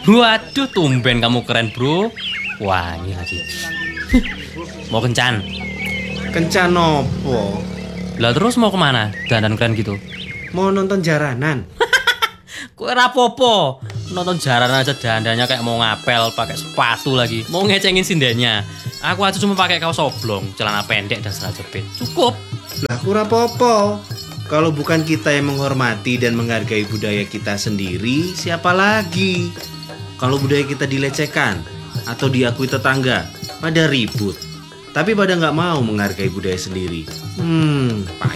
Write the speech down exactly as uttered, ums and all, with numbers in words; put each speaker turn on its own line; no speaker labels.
Waduh, tumben kamu keren, bro. Wangi lagi. Mau kencan?
Kencan opo?
Lah terus mau kemana? Dandan keren gitu.
Mau nonton jaranan?
Kok rapopo? Nonton jaranan aja dandannya kayak mau ngapel, pakai sepatu lagi. Mau ngecengin sindennya. Aku aja cuma pakai kaos oblong, celana pendek dan celana jepit. Cukup.
Lah kurang apa-apa. Kalau bukan kita yang menghormati dan menghargai budaya kita sendiri, siapa lagi? Kalau budaya kita dilecehkan atau diakui tetangga, pada ribut. Tapi pada nggak mau menghargai budaya sendiri. Hmm, pahit.